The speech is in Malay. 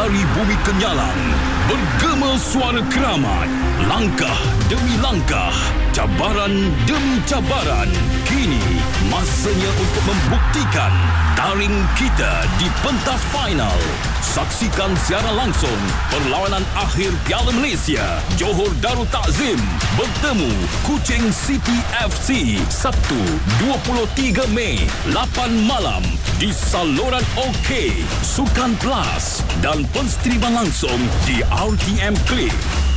Dari bumi kenyalang, bergema suara keramat. Langkah demi langkah, cabaran demi cabaran. Kini, masanya untuk membuktikan taring kita di pentas final. Saksikan secara langsung perlawanan akhir Piala Malaysia. Johor Darul Takzim bertemu Kuching City FC Sabtu 23 Mei 8 malam di saluran OK, Sukan Plus dan penstriman langsung di RTM Klik.